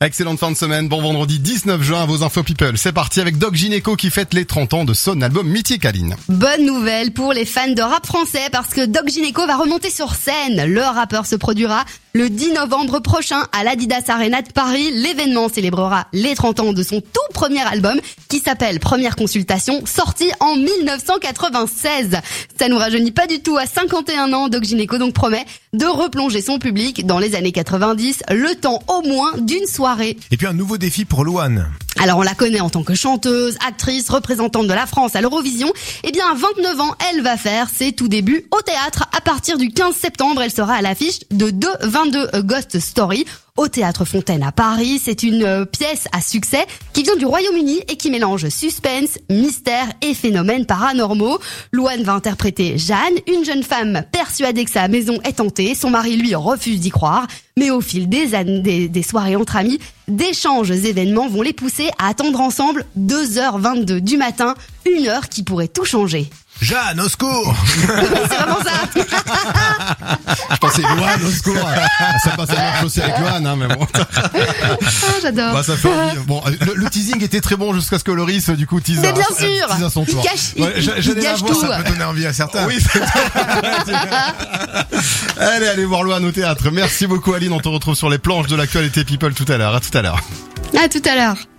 Excellente fin de semaine, bon vendredi 19 juin à vos infos people. C'est parti avec Doc Gynéco qui fête les 30 ans de son album Mythique, Aline. Bonne nouvelle pour les fans de rap français parce que Doc Gynéco va remonter sur scène. Le rappeur se produira le 10 novembre prochain à l'Adidas Arena de Paris. L'événement célébrera les 30 ans de son tout premier album qui s'appelle Première Consultation, sorti en 1996. Ça nous rajeunit pas du tout à 51 ans. Doc Gynéco donc promet de replonger son public dans les années 90, le temps au moins d'une soirée. Et puis un nouveau défi pour Louane. Alors on la connaît en tant que chanteuse, actrice, représentante de la France à l'Eurovision. Eh bien à 29 ans, elle va faire ses tout débuts au théâtre. À partir du 15 septembre, elle sera à l'affiche de 22 Ghost Story au Théâtre Fontaine à Paris. C'est une pièce à succès qui vient du Royaume-Uni et qui mélange suspense, mystère et phénomènes paranormaux. Louane va interpréter Jeanne, une jeune femme persuadée que sa maison est hantée. Son mari, lui, refuse d'y croire. Mais au fil des années, des soirées entre amis, d'échanges événements vont les pousser à attendre ensemble 2h22 du matin, une heure qui pourrait tout changer. Jeanne, au secours. C'est vraiment ça. Je pensais Louane au secours. Ça passe à marche aussi avec Louane, hein, mais bon. J'adore. Bah, ça fait envie. Bon, le teasing était très bon jusqu'à ce que Loris, du coup, tease Mais à bien sûr. tease à son tour. Il cache, Ouais, il j'allais la gâche voir, tout. Ça peut donner envie à certains. Oui, c'est allez voir Louane au théâtre. Merci beaucoup, Aline. On te retrouve sur les planches de l'actualité People tout à l'heure. À tout à l'heure. À tout à l'heure.